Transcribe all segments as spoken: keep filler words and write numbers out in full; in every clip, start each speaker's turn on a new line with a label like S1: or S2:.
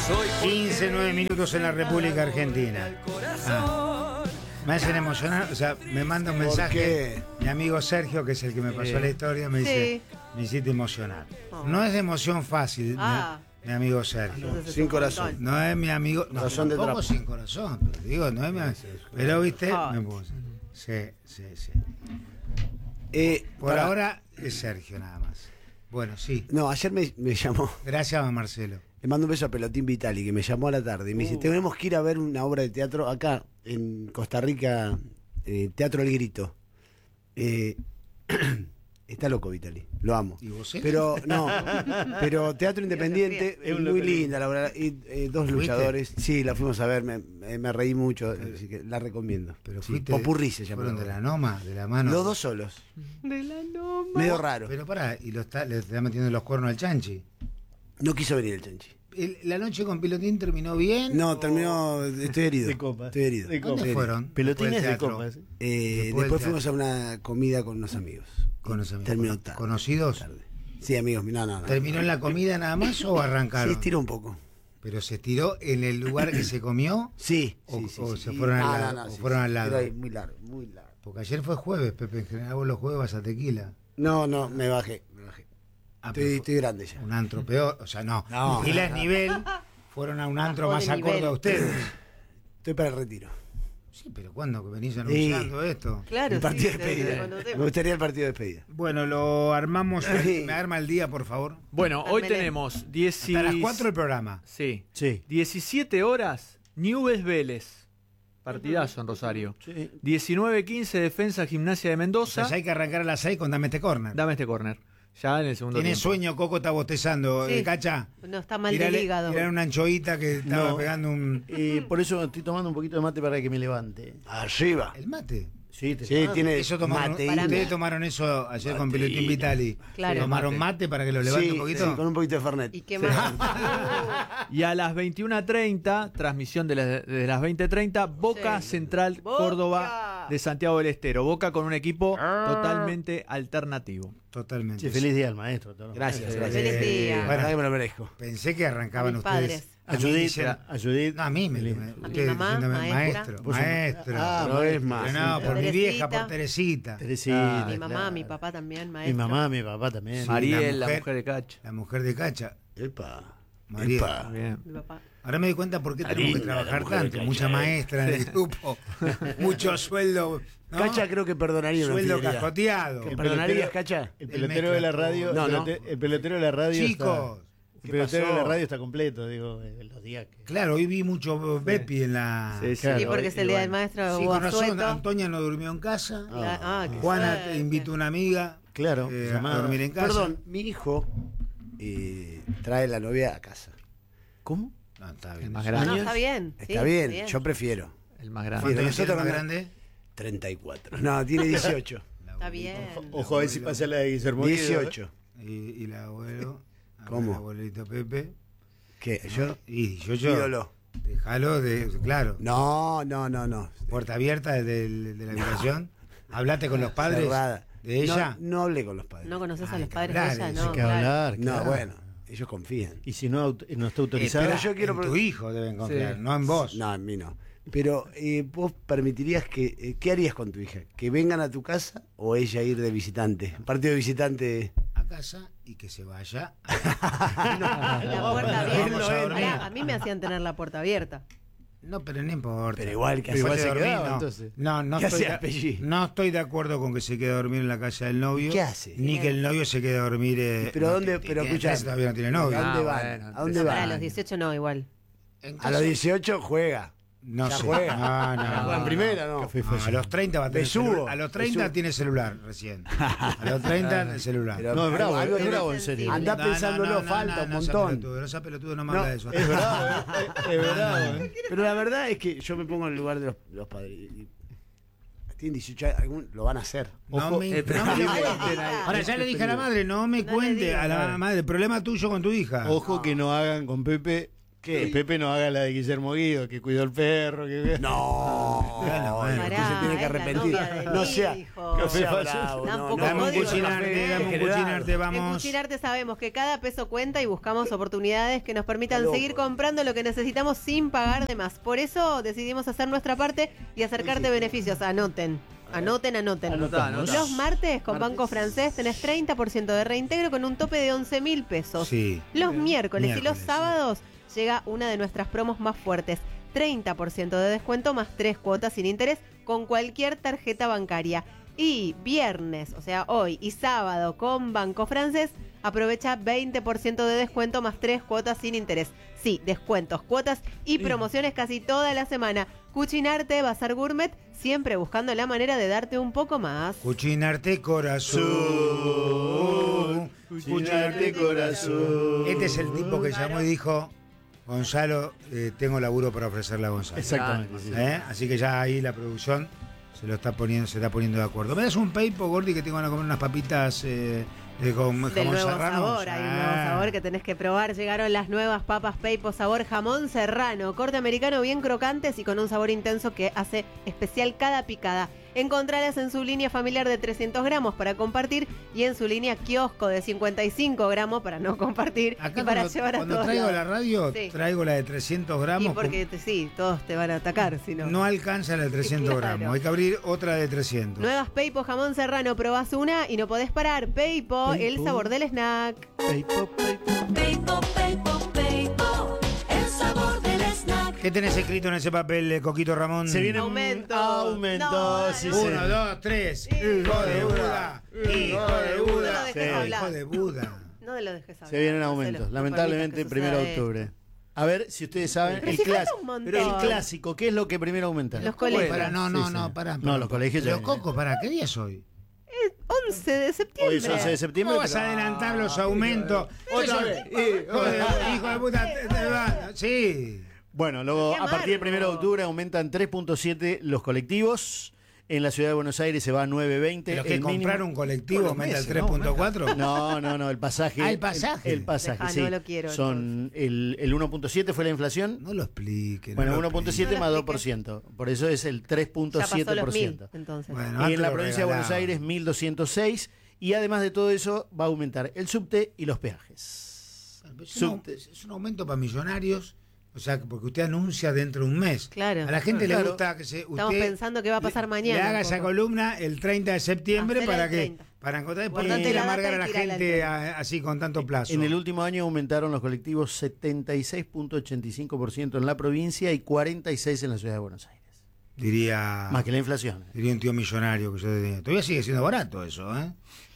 S1: quince, nueve minutos en la República Argentina. Ah. Me hacen emocionar, o sea, me manda un mensaje mi amigo Sergio, que es el que me pasó la historia, me dice, sí. me hiciste emocionar. Oh. No es de emoción fácil, ah. mi, mi amigo Sergio.
S2: No, sin corazón.
S1: No es mi amigo, no,
S2: corazón
S1: tampoco sin corazón, pero digo, no es mi amigo. Pero, viste, oh. me puse. Sí, sí, sí. Eh, Por para... ahora es Sergio nada más. Bueno, sí.
S2: No, ayer me, me llamó.
S1: Gracias a Marcelo.
S2: Le mando un beso a Pelotín Vitali, que me llamó a la tarde y me uh. dice, tenemos que ir a ver una obra de teatro acá, en Costa Rica, eh, Teatro El Grito. Eh, está loco Vitali, lo amo.
S1: ¿Y vos?
S2: Pero, no, pero teatro independiente, es muy linda la obra. Y, eh, dos luchadores. Sí, la fuimos a ver, me, me reí mucho, así que la recomiendo.
S1: Pero
S2: sí, Popurrí se llama.
S1: ¿Fueron de la Noma, de la mano?
S2: Los dos solos.
S3: De la Noma.
S2: Medio raro.
S1: Pero pará, ¿y lo está, le está metiendo los cuernos al Chanchi?
S2: No quiso venir el Chanchi.
S1: El, ¿La noche con Pilotín terminó bien?
S2: No,
S1: o...
S2: terminó. Estoy herido.
S3: De copa.
S2: Estoy herido.
S1: De copa. ¿Dónde fueron?
S3: Pelotines de copa. ¿Sí?
S2: Eh, después después fuimos a una comida con unos amigos.
S1: Con unos amigos.
S2: Terminó tarde.
S1: ¿Conocidos?
S2: Tarde. Sí, amigos. No, no, no.
S1: ¿Terminó en la comida nada más o arrancaron?
S2: Se estiró un poco.
S1: ¿Pero se estiró en el lugar que se comió?
S2: Sí.
S1: ¿O,
S2: sí, sí,
S1: o
S2: sí,
S1: se
S2: sí.
S1: fueron
S2: Ah,
S1: al lado?
S2: no, no,
S1: o
S2: sí,
S1: fueron
S2: sí,
S1: al lado?
S2: Pero muy largo, muy largo.
S1: Porque ayer fue jueves, Pepe. En general vos los jueves vas a Tequila.
S2: No, no, me bajé. Me bajé.
S1: Ah,
S2: estoy, estoy grande ya.
S1: Un antro peor. O sea, no.
S2: no
S1: Tequila es nivel. Fueron a un antro más acorde a ustedes.
S2: Estoy para el retiro.
S1: Sí, pero ¿cuándo que venís anunciando sí. esto?
S3: Claro,
S2: el partido
S3: sí,
S2: de despedida. Me gustaría el partido de despedida.
S1: Bueno, lo armamos. Sí. Me arma el día, por favor.
S4: Bueno, hoy tenemos diez...
S1: hasta las cuatro el programa.
S4: Sí.
S2: sí.
S4: diecisiete horas, Newell's Vélez. Partidazo en Rosario. Sí. diecinueve quince, Defensa Gimnasia de Mendoza.
S1: O sea, ya hay que arrancar a las seis con Dame este corner.
S4: Dame este corner. Ya en el segundo
S1: Tiene
S4: tiempo.
S1: sueño, Coco está bostezando,
S3: sí.
S1: ¿cacha?
S3: No está mal
S1: tirale,
S3: del hígado.
S1: Tirar una anchoita que estaba
S5: no,
S1: pegando un...
S5: Eh, por eso estoy tomando un poquito de mate para que me levante.
S2: Arriba.
S1: ¿El mate?
S5: Sí, te
S2: sí tiene
S1: eso tomaron,
S2: mate.
S1: Ustedes tomaron eso ayer mate. Con Pilotín Vitali.
S3: Claro.
S1: ¿Tomaron mate para que lo levante
S2: sí,
S1: un poquito?
S2: Sí, con un poquito de Fernet.
S3: ¿Y qué más?
S4: Y a las veintiuna treinta, transmisión de, la, de las veinte treinta, Boca sí. Central Boca. Córdoba de Santiago del Estero. Boca con un equipo ah. totalmente alternativo.
S1: Totalmente.
S5: Sí, feliz día al maestro. Todo.
S2: Gracias, gracias.
S3: Feliz día.
S2: Eh, bueno, que me lo merezco.
S1: Pensé que arrancaban
S3: a
S1: ustedes.
S3: A
S5: Judith, a Judith.
S1: No, a mí me.
S3: me a mi mamá,
S1: maestro. Maestro.
S2: Ah, no es más.
S1: No, por mi vieja, por Teresita.
S5: Teresita.
S3: Ah, mi mamá, claro. Mi papá también, maestro.
S5: Mi mamá, mi papá también.
S4: Sí, Mariel, la mujer, la mujer de Cacha.
S1: La mujer de Cacha.
S2: Epa.
S1: Mariel.
S2: Epa.
S4: Bien.
S3: Mi papá.
S1: Ahora me doy cuenta por qué tenemos que trabajar tanto. Mucha maestra en el grupo, mucho sueldo. ¿No?
S2: Cacha creo que perdonaría una
S1: sueldo
S2: fidelidad.
S1: cascoteado.
S2: ¿Que perdonarías, Cacha?
S5: El pelotero de la radio.
S2: No, no.
S5: El pelotero de la radio.
S1: Chicos.
S5: Está, el pelotero de la radio está completo, digo, los días que...
S1: Claro, hoy vi mucho Bepi sí. en la...
S3: Sí, sí, claro, sí porque es el día del maestro.
S1: Sí, con razón, Antonia no durmió en casa.
S3: Ah, ah,
S1: Juana te invitó a una amiga.
S2: Claro.
S1: Eh, a dormir en casa.
S2: Perdón, mi hijo eh, trae la novia a casa.
S5: ¿Cómo?
S1: No, está bien.
S4: El más grande.
S3: No, no, está bien.
S2: Está
S3: sí,
S2: bien,
S3: bien,
S2: yo prefiero.
S4: El más grande.
S1: ¿Cuánto es el más grande?
S2: treinta y cuatro. No, tiene dieciocho.
S3: Está bien.
S5: Ojo, ojo a ver si pasa la de Guillermo.
S2: dieciocho.
S1: Y, y el abuelo.
S2: ¿Cómo?
S1: El abuelito Pepe.
S2: ¿Qué? ¿Yo?
S1: Y yo, yo.
S2: Ídolo.
S1: Déjalo de. Claro.
S2: No, no, no, no.
S1: Puerta abierta de, de, de la habitación. Hablate con los padres.
S2: Cerrada.
S1: ¿De ella?
S2: No, no hablé con los padres.
S3: ¿No conoces
S1: Ay,
S3: a los padres
S1: hablar,
S3: de ella?
S1: eso
S3: No,
S5: que
S3: claro.
S5: hablar.
S2: No,
S5: claro.
S2: bueno, ellos confían.
S5: Y si no, no está autorizado.
S1: Eh,
S2: pero yo quiero
S1: en tu hijo deben confiar, sí. No en vos.
S2: No, en mí no. Pero eh, vos permitirías que... Eh, ¿qué harías con tu hija? ¿Que vengan a tu casa o ella ir de visitante? Partido de visitante...
S1: A casa y que se vaya.
S3: No, la puerta abierta.
S1: A,
S3: a, a mí me hacían tener la puerta abierta.
S1: No, pero no importa.
S2: Pero igual que
S1: igual
S2: se
S1: dormir,
S2: quedaba,
S1: no.
S2: Entonces.
S1: No, no
S2: ¿Qué
S1: estoy,
S2: hacía
S1: de, no estoy de acuerdo con que se quede a dormir en la casa del novio.
S2: ¿Qué hace?
S1: Ni
S3: Bien.
S1: que el novio se quede a dormir. Eh,
S2: pero
S1: no,
S2: dónde,
S1: que,
S2: pero
S1: que
S2: escuchá,
S1: todavía no tiene novio.
S2: ¿A dónde
S4: Ah,
S2: van?
S4: bueno,
S2: ¿A dónde
S3: Para
S2: van?
S3: los dieciocho no, igual.
S2: A los dieciocho juega.
S1: No
S2: ya
S1: sé.
S2: juega.
S1: No, no,
S2: Juega
S1: no,
S2: en
S1: no,
S2: primera,
S1: no.
S2: no.
S1: No, a los treinta va a tener
S2: Besugo.
S1: celular. A los treinta
S2: Besugo.
S1: tiene celular recién. A los treinta el celular.
S2: Pero
S5: no, es bravo,
S2: algo
S5: es
S2: tiene-
S5: bravo, en serio.
S2: Andá
S1: No,
S2: pensándolo,
S1: no, no,
S2: falta
S1: no,
S2: un
S1: no,
S2: montón.
S1: No, pelotudo, esa pelotudo no me
S2: No,
S1: habla de eso.
S5: Es bravo, eh, es, es bravo. Eh.
S2: Pero la verdad es que yo me pongo en el lugar de los, los padres. Y- Tienen dieciocho años, algún- lo van a hacer.
S1: No
S4: Ojo,
S1: me,
S4: eh,
S1: no me
S3: no
S1: lo
S3: le
S1: cuenten.
S3: digas.
S1: Ahora ya le dije a la madre, no me
S3: No le
S1: cuente
S3: digas.
S1: a la madre, el problema tuyo con tu hija.
S5: Ojo que no hagan con Pepe Que Pepe no haga la de Guillermo Guido, que cuidó el perro. Que...
S2: No,
S1: Bueno, bueno.
S2: usted se tiene que arrepentir. No sea, no sea bravo.
S3: Tampoco
S2: no,
S1: Dame un
S3: código
S1: cuchinarte, dame un
S2: general.
S1: cuchinarte,
S3: En
S1: vamos.
S3: Cuchinarte sabemos que cada peso cuenta y buscamos oportunidades que nos permitan
S2: Loco.
S3: seguir comprando lo que necesitamos sin pagar de más. Por eso decidimos hacer nuestra parte y acercarte beneficios. Anoten. Anoten, anoten.
S4: Anotá, anotá.
S3: Los martes con
S2: Martes.
S3: Banco Francés tenés treinta por ciento de reintegro con un tope de once mil pesos.
S1: Sí.
S3: Los miércoles, y los
S1: Miércoles,
S3: sábados llega una de nuestras promos más fuertes. treinta por ciento de descuento más tres cuotas sin interés con cualquier tarjeta bancaria. Y viernes, o sea, hoy y sábado con Banco Francés, aprovecha veinte por ciento de descuento más tres cuotas sin interés. Sí, descuentos, cuotas y promociones casi toda la semana. Cuchinarte, Bazar Gourmet, siempre buscando la manera de darte un poco más.
S1: Cuchinarte corazón.
S5: Cuchinarte corazón.
S1: Este es el tipo que llamó y dijo, Gonzalo, eh, tengo laburo para ofrecerle a Gonzalo.
S5: Exactamente. sí.
S1: ¿Eh? Así que ya ahí la producción se lo está poniendo, se está poniendo de acuerdo. ¿Me das un paypo, Gordi, que tengo que comer unas papitas eh, eh, con
S3: Del
S1: jamón
S3: nuevo
S1: serrano?
S3: sabor, hay un nuevo
S1: Ah.
S3: sabor que tenés que probar. Llegaron las nuevas papas Peipo sabor jamón serrano, corte americano bien crocantes y con un sabor intenso que hace especial cada picada. Encontralas en su línea familiar de trescientos gramos para compartir y en su línea kiosco de cincuenta y cinco gramos para no compartir
S1: Acá
S3: y para
S1: cuando,
S3: llevar a
S1: cuando
S3: todos
S1: traigo
S3: lados.
S1: la radio,
S3: Sí.
S1: traigo la de trescientos gramos.
S3: Y porque te- sí, todos te van a atacar si no.
S1: No alcanza la de trescientos
S3: Claro.
S1: gramos, hay que abrir otra de trescientos.
S3: Nuevas Peipo jamón serrano, probás una y no podés parar. Peipo, el
S2: Peipo.
S3: sabor del snack.
S5: Peipo, peipo.
S6: Peipo, Peipo, Peipo, el sabor del snack.
S1: ¿Qué tenés escrito en ese papel, eh, Coquito Ramón?
S5: Se viene
S3: Aumento.
S5: Aumento.
S3: No,
S5: sí,
S3: dale.
S5: sí.
S1: Uno, dos, tres. Hijo de Buda. Hijo de
S3: No lo
S1: Buda.
S3: dejes
S5: Sí.
S3: hablar.
S1: Hijo de Buda.
S3: No te lo dejes hablar.
S5: Se vienen
S3: no se
S5: aumentos.
S3: los
S5: Lamentablemente,
S3: permitas que
S5: primero de
S3: suceda
S5: octubre. A ver si ustedes saben.
S3: Pero
S5: El,
S3: si falta
S5: clas-
S3: un montón.
S5: el clásico, ¿qué es lo que primero aumenta?
S3: Los colegios.
S1: Para, no, no,
S5: Sí,
S1: no,
S5: sí.
S1: pará.
S5: No,
S1: pará.
S5: los colegios ya
S1: Los
S5: vienen.
S1: cocos, ¿para qué día es hoy?
S3: once de septiembre.
S5: Hoy es once de septiembre.
S1: ¿Cómo vas a
S5: pero-
S1: adelantar los aumentos?
S5: Otra
S1: Eso-
S5: vez.
S1: Hijo de, hijo de puta. te- te va- Sí.
S5: Bueno, luego
S3: Qué
S5: a partir del
S3: amargo.
S5: primero de octubre aumentan tres punto siete los colectivos. En la ciudad de Buenos Aires se va a nueve veinte.
S1: Los que
S5: el mínimo-
S1: comprar un colectivo
S2: Todos los
S1: aumenta el
S2: meses,
S1: tres punto cuatro.
S5: No, no, no, el pasaje.
S1: Ah, el pasaje.
S5: El, el pasaje,
S3: Dejá,
S5: sí.
S3: no lo quiero,
S5: Son el, el uno punto siete fue la inflación.
S1: No lo explique.
S5: Bueno,
S1: no lo
S5: uno punto
S1: explique.
S5: siete
S3: No lo
S5: más dos
S3: explique.
S5: por ciento. Por eso es el tres punto
S3: Ya pasó
S5: siete
S3: los
S5: por
S3: mil,
S5: ciento.
S3: entonces.
S1: Bueno,
S5: Y
S1: antes
S5: en la
S1: lo
S5: provincia de Buenos
S1: regalaban.
S5: Aires mil doscientos seis. Y además de todo eso va a aumentar el subte y los peajes.
S1: Es un, es un aumento para millonarios. O sea, porque usted anuncia dentro de un mes.
S3: Claro.
S1: A la gente
S5: Claro.
S1: le gusta que se. Usted
S3: Estamos pensando que va a pasar
S1: le-
S3: mañana
S1: Le haga
S3: un
S1: esa
S3: poco.
S1: columna el treinta de septiembre
S3: Hacela
S1: para
S3: el
S1: que.
S3: treinta.
S1: Para encontrar. ¿Por
S3: Guardate
S1: qué
S3: la data
S1: amargar a
S3: y
S1: la
S3: tirala al
S1: gente
S3: tren.
S1: a- así con tanto plazo?
S5: En el último año aumentaron los colectivos setenta y seis punto ochenta y cinco por ciento en la provincia y cuarenta y seis por ciento en la ciudad de Buenos Aires.
S1: Diría.
S5: Más que la inflación.
S1: Diría un tío millonario que yo tenía. Todavía sigue siendo barato eso, ¿eh?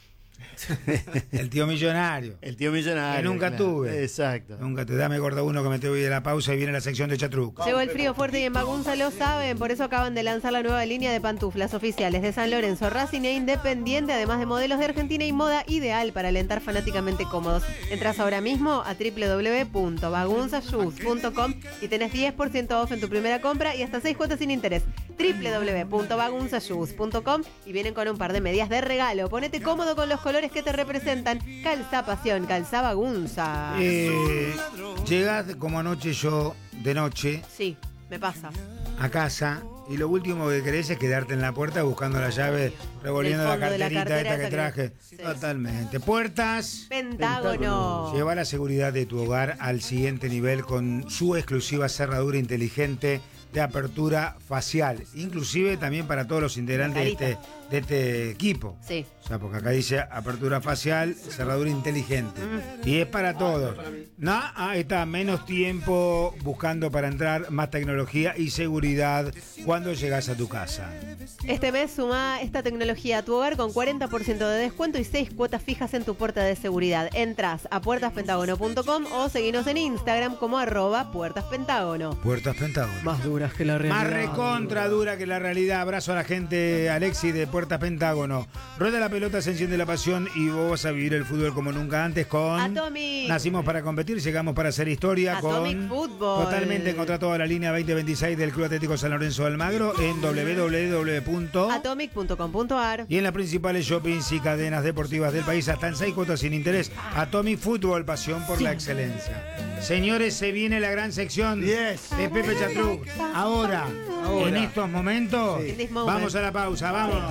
S1: El tío millonario.
S5: El tío millonario.
S1: Que nunca
S5: claro.
S1: tuve.
S5: Exacto.
S1: Nunca te dame gordo uno que me te voy de la pausa y viene la sección de Chatruc.
S3: Llegó el frío fuerte y en Bagunza lo saben, por eso acaban de lanzar la nueva línea de pantuflas oficiales de San Lorenzo, Racing e Independiente, además de modelos de Argentina y moda ideal para alentar fanáticamente cómodos. Entras ahora mismo a doble u doble u doble u punto bagunza shoes punto com y tenés diez por ciento off en tu primera compra y hasta seis cuotas sin interés. doble u doble u doble u punto bagunza shoes punto com y vienen con un par de medias de regalo. Ponete cómodo con los colores que te representan. Calza pasión, calza bagunza.
S1: Eh, llegás como anoche yo de noche
S3: Sí, me pasa.
S1: a casa y lo último que querés es quedarte en la puerta buscando la llave, revolviendo
S3: Del
S1: la
S3: fondo de la
S1: carterita esta
S3: cartera
S1: que
S3: esa
S1: traje.
S3: que- sí.
S1: Totalmente. Puertas.
S3: Pentágono.
S1: Lleva la seguridad de tu hogar al siguiente nivel con su exclusiva cerradura inteligente de apertura facial, inclusive también para todos los integrantes de este, de este equipo.
S3: Sí.
S1: O sea, porque acá dice apertura facial, cerradura inteligente.
S3: Mm.
S1: Y es para todos. No, ahí está, menos tiempo buscando para entrar, más tecnología y seguridad cuando llegas a tu casa.
S3: Este mes suma esta tecnología a tu hogar con cuarenta por ciento de descuento y seis cuotas fijas en tu puerta de seguridad. Entrás a puertas pentágono punto com o seguinos en Instagram como arroba puertaspentágono.
S1: Puertas Pentágono.
S4: Más duras que la realidad.
S1: Más recontra dura que la realidad. Abrazo a la gente, Alexis de Puertas Pentágono. Rueda la pelota, se enciende la pasión y vos vas a vivir el fútbol como nunca antes con...
S3: Atomic.
S1: Nacimos para competir, llegamos para hacer historia
S3: Atomic
S1: con...
S3: Fútbol.
S1: Totalmente, encontrá toda la línea veinte veintiséis del Club Atlético San Lorenzo de Almagro en doble u doble u doble u punto
S3: atomic punto com punto ar.
S1: y en las principales shoppings y cadenas deportivas del país hasta en seis cuotas sin interés. Atomic Fútbol, pasión por la excelencia. Señores, se viene la gran sección
S2: Yes.
S1: de Pepe Chatruc. Ahora,
S4: Ahora.
S1: en estos momentos,
S3: In this moment.
S1: vamos a la pausa, vamos.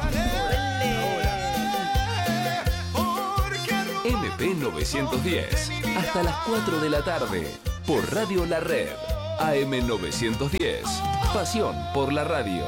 S7: M P novecientos diez, hasta las cuatro de la tarde, por Radio La Red, A M novecientos diez, pasión por la radio.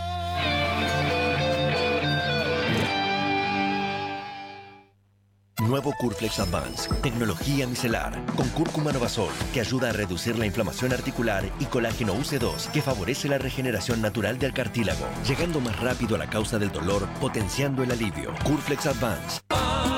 S8: Nuevo Curflex Advance, tecnología micelar, con cúrcuma Novasol, que ayuda a reducir la inflamación articular, y colágeno U C dos, que favorece la regeneración natural del cartílago, llegando más rápido a la causa del dolor, potenciando el alivio. Curflex Advance.